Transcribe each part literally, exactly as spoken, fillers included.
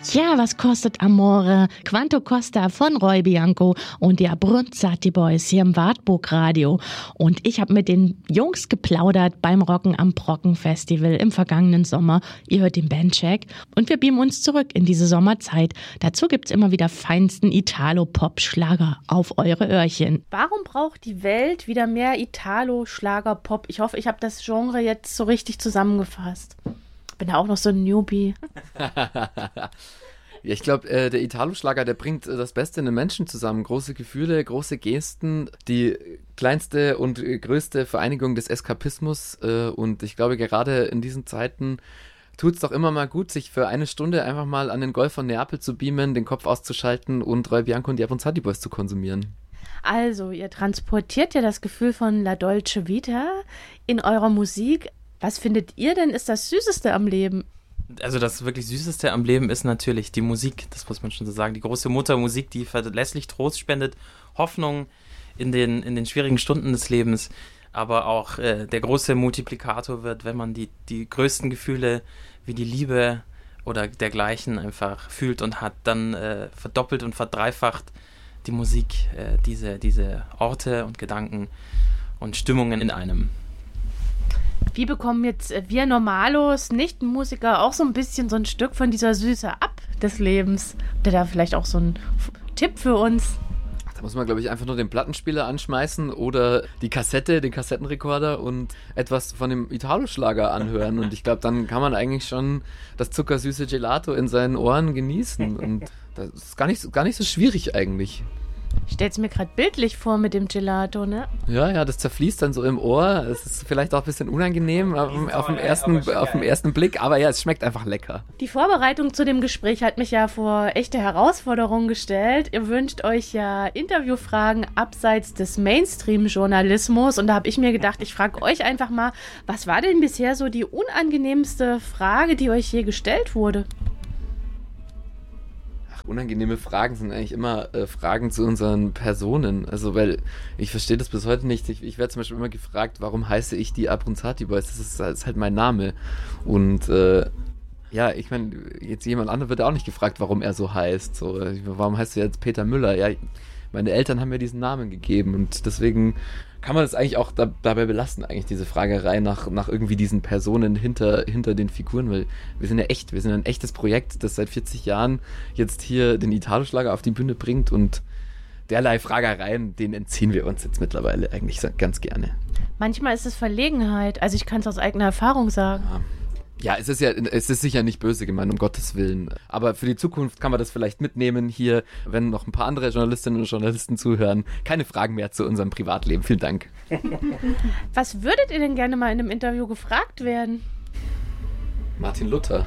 Ja, was kostet Amore? Quanto Costa von Roy Bianco und die Abruzzati Boys hier im Wartburg Radio. Und ich habe mit den Jungs geplaudert beim Rocken am Brocken Festival im vergangenen Sommer. Ihr hört den Bandcheck und wir beamen uns zurück in diese Sommerzeit. Dazu gibt's immer wieder feinsten Italo-Pop-Schlager auf eure Öhrchen. Warum braucht die Welt wieder mehr Italo-Schlager-Pop? Ich hoffe, ich habe das Genre jetzt so richtig zusammengefasst. Bin da auch noch so ein Newbie. Ja, ich glaube, äh, der Italo-Schlager, der bringt äh, das Beste in den Menschen zusammen. Große Gefühle, große Gesten, die kleinste und äh, größte Vereinigung des Eskapismus. Äh, und ich glaube, gerade in diesen Zeiten tut es doch immer mal gut, sich für eine Stunde einfach mal an den Golf von Neapel zu beamen, den Kopf auszuschalten und Roy Bianco und die Abruzzati Boys zu konsumieren. Also, ihr transportiert ja das Gefühl von La Dolce Vita in eurer Musik. Was findet ihr denn ist das Süßeste am Leben? Also das wirklich Süßeste am Leben ist natürlich die Musik, das muss man schon so sagen. Die große Muttermusik, die verlässlich Trost spendet, Hoffnung in den, in den schwierigen Stunden des Lebens, aber auch äh, der große Multiplikator wird, wenn man die, die größten Gefühle wie die Liebe oder dergleichen einfach fühlt und hat, dann äh, verdoppelt und verdreifacht die Musik äh, diese, diese Orte und Gedanken und Stimmungen in einem. Wie bekommen jetzt wir Normalos, Nicht-Musiker auch so ein bisschen so ein Stück von dieser Süße ab des Lebens? Habt ihr da vielleicht auch so einen F- Tipp für uns? Da muss man, glaube ich, einfach nur den Plattenspieler anschmeißen oder die Kassette, den Kassettenrekorder und etwas von dem Italo-Schlager anhören. Und ich glaube, dann kann man eigentlich schon das zuckersüße Gelato in seinen Ohren genießen. Und das ist gar nicht, so- gar nicht so schwierig eigentlich. Ich stell's mir gerade bildlich vor mit dem Gelato, ne? Ja, ja, das zerfließt dann so im Ohr. Es ist vielleicht auch ein bisschen unangenehm auf, dem- auf, dem, ersten, auf dem ersten Blick, aber ja, es schmeckt einfach lecker. Die Vorbereitung zu dem Gespräch hat mich ja vor echte Herausforderungen gestellt. Ihr wünscht euch ja Interviewfragen abseits des Mainstream-Journalismus und da habe ich mir gedacht, ich frage euch einfach mal, was war denn bisher so die unangenehmste Frage, die euch je gestellt wurde? Unangenehme Fragen sind eigentlich immer äh, Fragen zu unseren Personen. Also, weil ich verstehe das bis heute nicht. Ich, ich werde zum Beispiel immer gefragt, warum heiße ich die Abruzzati Boys? Das ist, das ist halt mein Name. Und äh, ja, ich meine, jetzt jemand anderes wird auch nicht gefragt, warum er so heißt. So, warum heißt du jetzt Peter Müller? Ja, meine Eltern haben mir diesen Namen gegeben und deswegen kann man das eigentlich auch da, dabei belassen, eigentlich diese Fragerei nach, nach irgendwie diesen Personen hinter, hinter den Figuren, weil wir sind ja echt, wir sind ein echtes Projekt, das seit vierzig Jahren jetzt hier den Italo-Schlager auf die Bühne bringt und derlei Fragereien, denen entziehen wir uns jetzt mittlerweile eigentlich ganz gerne. Manchmal ist es Verlegenheit, also ich kann es aus eigener Erfahrung sagen. Ja. Ja, es ist ja, es ist sicher nicht böse gemeint, um Gottes Willen. Aber für die Zukunft kann man das vielleicht mitnehmen hier, wenn noch ein paar andere Journalistinnen und Journalisten zuhören. Keine Fragen mehr zu unserem Privatleben. Vielen Dank. Was würdet ihr denn gerne mal in einem Interview gefragt werden? Martin Luther.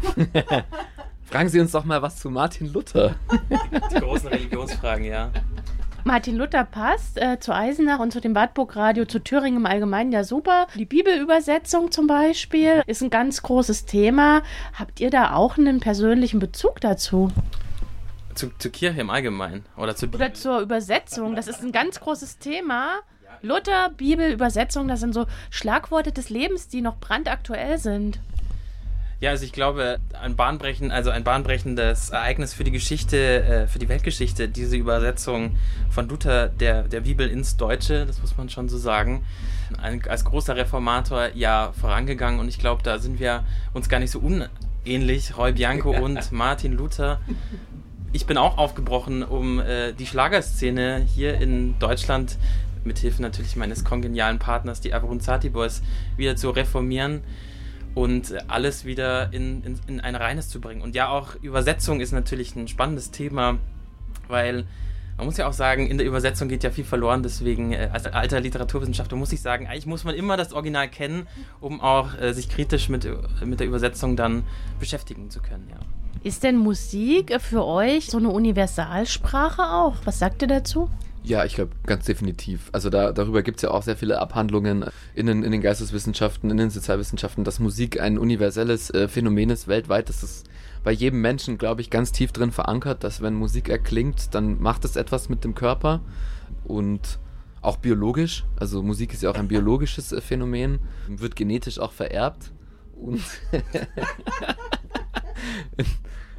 Fragen Sie uns doch mal was zu Martin Luther. Die großen Religionsfragen, ja. Martin Luther passt äh, zu Eisenach und zu dem Wartburg Radio, zu Thüringen im Allgemeinen ja super. Die Bibelübersetzung zum Beispiel ist ein ganz großes Thema. Habt ihr da auch einen persönlichen Bezug dazu? Zu, zur Kirche im Allgemeinen oder zur Bibel? Oder zur Übersetzung? Das ist ein ganz großes Thema. Luther, Bibel, Übersetzung, das sind so Schlagworte des Lebens, die noch brandaktuell sind. Ja, also ich glaube, ein bahnbrechen, also ein bahnbrechendes Ereignis für die Geschichte, äh, für die Weltgeschichte, diese Übersetzung von Luther der, der Bibel ins Deutsche, das muss man schon so sagen, ein, als großer Reformator ja vorangegangen und ich glaube, da sind wir uns gar nicht so unähnlich, Roy Bianco und Martin Luther. Ich bin auch aufgebrochen, um äh, die Schlagerszene hier in Deutschland, mithilfe natürlich meines kongenialen Partners, die Abruzzati Boys, wieder zu reformieren und alles wieder in, in, in ein Reines zu bringen. Und ja, auch Übersetzung ist natürlich ein spannendes Thema, weil man muss ja auch sagen, in der Übersetzung geht ja viel verloren, deswegen äh, als alter Literaturwissenschaftler muss ich sagen, eigentlich muss man immer das Original kennen, um auch äh, sich kritisch mit, mit der Übersetzung dann beschäftigen zu können, ja. Ist denn Musik für euch so eine Universalsprache auch? Was sagt ihr dazu? Ja, ich glaube, ganz definitiv. Also da, darüber gibt es ja auch sehr viele Abhandlungen in den, in den Geisteswissenschaften, in den Sozialwissenschaften, dass Musik ein universelles äh, Phänomen ist weltweit. Das ist bei jedem Menschen, glaube ich, ganz tief drin verankert, dass wenn Musik erklingt, dann macht es etwas mit dem Körper und auch biologisch. Also Musik ist ja auch ein biologisches äh, Phänomen, wird genetisch auch vererbt und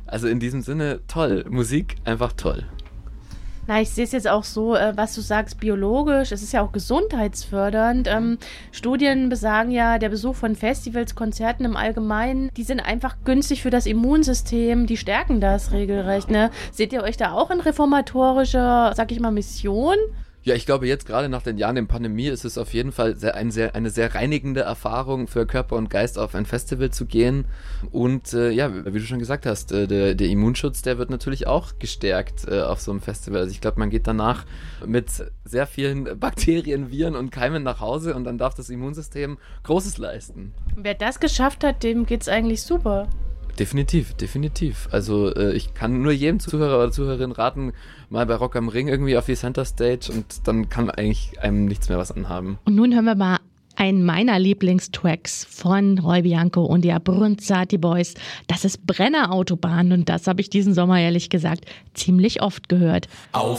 Also in diesem Sinne, toll. Musik, einfach toll. Na, ich sehe es jetzt auch so, äh, was du sagst, biologisch, es ist ja auch gesundheitsfördernd. Ähm, Studien besagen ja, der Besuch von Festivals, Konzerten im Allgemeinen, die sind einfach günstig für das Immunsystem, die stärken das regelrecht. Ne? Seht ihr euch da auch in reformatorischer, sag ich mal, Mission? Ja, ich glaube, jetzt gerade nach den Jahren der Pandemie ist es auf jeden Fall sehr, ein sehr, eine sehr reinigende Erfahrung für Körper und Geist, auf ein Festival zu gehen. Und äh, ja, wie du schon gesagt hast, äh, der, der Immunschutz, der wird natürlich auch gestärkt äh, auf so einem Festival. Also ich glaube, man geht danach mit sehr vielen Bakterien, Viren und Keimen nach Hause und dann darf das Immunsystem Großes leisten. Wer das geschafft hat, dem geht's eigentlich super. Definitiv, definitiv. Also äh, ich kann nur jedem Zuhörer oder Zuhörerin raten, mal bei Rock am Ring irgendwie auf die Center Stage und dann kann eigentlich einem nichts mehr was anhaben. Und nun hören wir mal einen meiner Lieblingstracks von Roy Bianco und die Abruzzati Boys. Das ist Brennerautobahn und das habe ich diesen Sommer ehrlich gesagt ziemlich oft gehört. Auf